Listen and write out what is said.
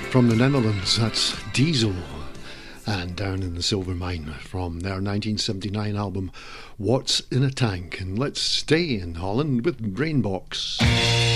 From the Netherlands, that's Diesel, and Down in the Silver Mine from their 1979 album What's in a Tank. And let's stay in Holland with Brainbox.